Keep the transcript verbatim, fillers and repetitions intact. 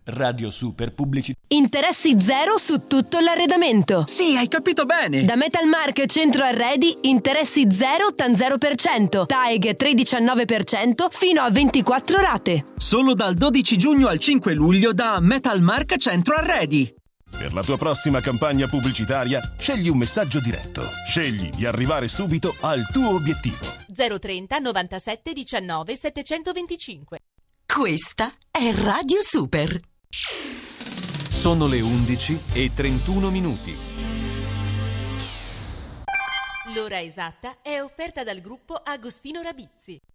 Radio Super Pubblicità. Interessi zero su tutto l'arredamento. Sì, hai capito bene. Da Metalmark Centro Arredi, interessi zero tan zero per cento. T A E G tre virgola diciannove per cento fino a ventiquattro rate. Solo dal dodici giugno al cinque luglio da Metalmark Centro Arredi. Per la tua prossima campagna pubblicitaria, scegli un messaggio diretto. Scegli di arrivare subito al tuo obiettivo. zero trenta novantasette diciannove settecentoventicinque. Questa è Radio Super. Sono le undici e trentuno minuti. L'ora esatta è offerta dal gruppo Agostino Rabizzi.